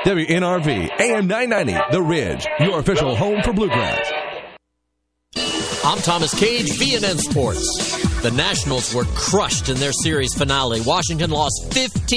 WNRV, AM 990, The Ridge, your official home for Bluegrass. I'm Thomas Cage, VNN Sports. The Nationals were crushed in their series finale. Washington lost 15